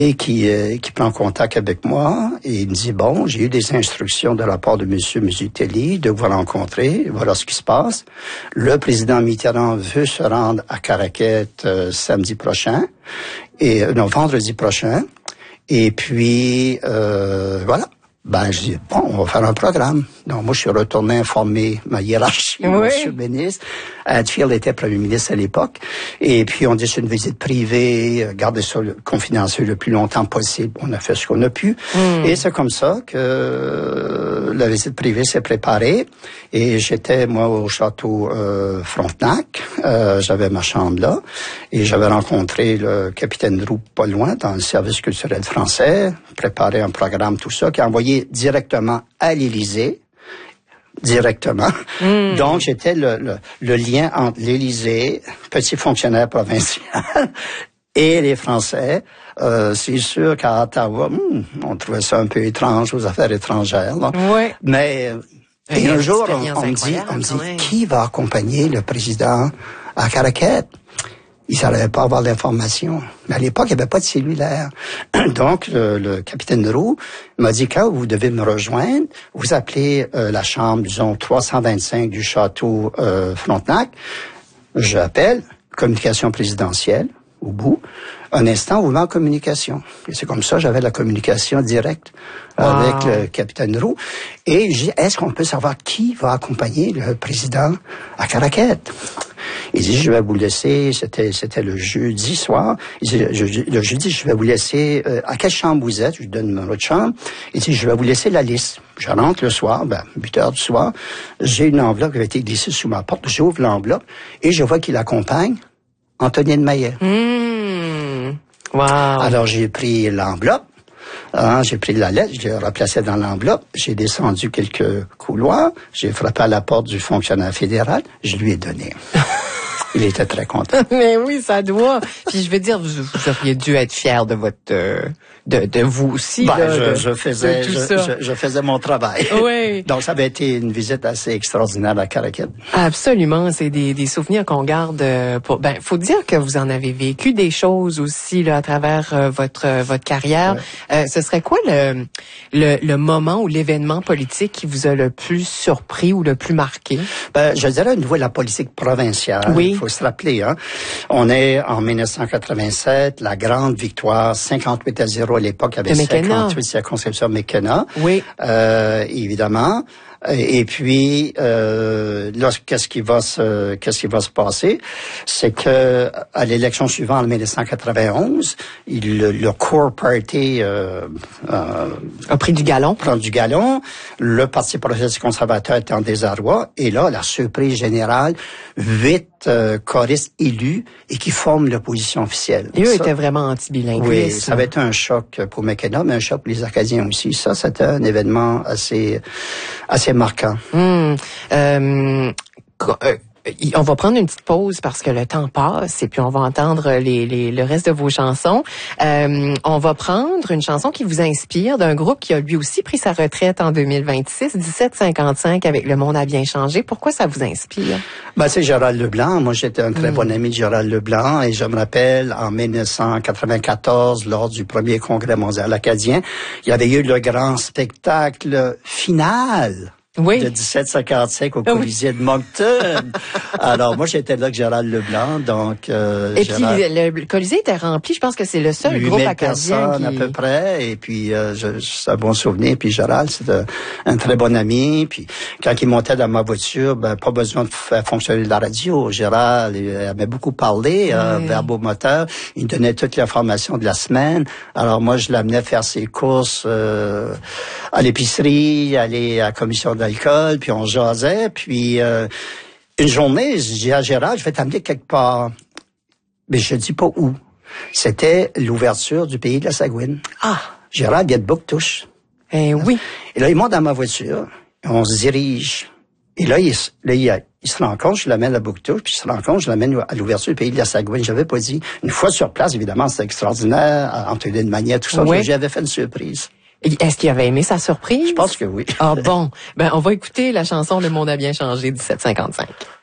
qui prend contact avec moi et il me dit, bon, j'ai eu des instructions de la part de monsieur Telly de vous rencontrer, voilà ce qui se passe. Le président Mitterrand veut se rendre à Caraquet vendredi prochain. Et puis, voilà. Ben, je dis, bon, on va faire un programme. Donc, moi, je suis retourné informer ma hiérarchie, monsieur le ministre. Hadfield était premier ministre à l'époque. Et puis, on dit, c'est une visite privée, gardez ça confidentiel le plus longtemps possible. On a fait ce qu'on a pu. Et c'est comme ça que la visite privée s'est préparée. Et j'étais, moi, au château Frontenac. J'avais ma chambre là. Et j'avais rencontré le capitaine Roux pas loin, dans le service culturel français, préparé un programme, tout ça, qui a envoyé directement à l'Élysée, directement. Donc, j'étais le lien entre l'Élysée, petit fonctionnaire provincial, et les Français. C'est sûr qu'à Ottawa, on trouvait ça un peu étrange aux affaires étrangères. Là. Ouais. Mais et un jour, on me dit, qui va accompagner le président à Caraquet? Il ne savait pas avoir l'information. Mais à l'époque, il n'y avait pas de cellulaire. Donc, le capitaine Roux m'a dit, quand vous devez me rejoindre, vous appelez la chambre, disons, 325 du château Frontenac. J'appelle, communication présidentielle, au bout. Un instant, on vous met en communication. Et c'est comme ça, j'avais la communication directe avec le capitaine Roux. Et j'ai dit, est-ce qu'on peut savoir qui va accompagner le président à Caraquet? Il dit, je vais vous laisser, c'était le jeudi soir. Il dit, le jeudi, je vais vous laisser, à quelle chambre vous êtes? Je lui donne le numéro de chambre. Il dit, je vais vous laisser la liste. Je rentre le soir, 8 heures du soir. J'ai une enveloppe qui avait été glissée sous ma porte. J'ouvre l'enveloppe et je vois qu'il accompagne Anthony de Maillet. Wow. Alors, j'ai pris l'enveloppe. J'ai pris la lettre, je l'ai replacée dans l'enveloppe, j'ai descendu quelques couloirs, j'ai frappé à la porte du fonctionnaire fédéral, je lui ai donné. Il était très content. Mais oui, ça doit. Puis je veux dire, vous auriez dû être fier de votre de vous aussi. Je faisais mon travail. Oui. Donc ça avait été une visite assez extraordinaire à Caraquet. Absolument, c'est des souvenirs qu'on garde faut dire que vous en avez vécu des choses aussi là à travers votre carrière. Ouais. Ce serait quoi le moment ou l'événement politique qui vous a le plus surpris ou le plus marqué? Je dirais au niveau de la politique provinciale. Oui. Il faut se rappeler, on est en 1987, la grande victoire, 58-0 à l'époque avec 58 circonscriptions McKenna. Oui. Évidemment. Et puis là, qu'est-ce qui va se passer, c'est que à l'élection suivante en 1991, le Core Party a pris du galon. Prend du galon. Le Parti progressiste conservateur est en désarroi. Et là, la surprise générale, 8 choristes élus et qui forment l'opposition officielle. Et eux étaient vraiment anti-bilinguisme. Oui, ça va être un choc pour McKenna, mais un choc pour les Acadiens aussi. Ça, c'était un événement assez marquant. On va prendre une petite pause parce que le temps passe et puis on va entendre le reste de vos chansons. On va prendre une chanson qui vous inspire d'un groupe qui a lui aussi pris sa retraite en 2026, 1755 avec Le Monde a bien changé. Pourquoi ça vous inspire? C'est Gérald Leblanc. Moi, j'étais un très bon ami de Gérald Leblanc et je me rappelle en 1994, lors du premier congrès mondial acadien, il y avait eu le grand spectacle final. Oui. De 1755 au Colisée de Moncton. Alors, moi, j'étais là avec Gérald Leblanc, donc... et puis, le Colisée était rempli. Je pense que c'est le seul groupe acadien qui... à peu près. Et puis, c'est un bon souvenir. Puis, Gérald, c'était un très bon ami. Puis, quand il montait dans ma voiture, pas besoin de faire fonctionner la radio. Gérald, il avait beaucoup parlé, verbomoteur. Il donnait toute l'information de la semaine. Alors, moi, je l'amenais faire ses courses à l'épicerie, aller à la commission d'alcool, puis on jasait, puis une journée, je dis à Gérald, je vais t'amener quelque part. Mais je dis pas où. C'était l'ouverture du pays de la Sagouine. Gérald vient de Bouctouche. Oui. Et là, il monte dans ma voiture, et on se dirige. Et là, il se rend compte, je l'amène à Bouctouche, puis il se rend compte, je l'amène à l'ouverture du pays de la Sagouine. J'avais pas dit. Une fois sur place, évidemment, c'était extraordinaire, Anthony de Maillet, tout ça. Oui. J'avais fait une surprise. Est-ce qu'il avait aimé sa surprise? Je pense que oui. On va écouter la chanson Le Monde a bien changé, 1755.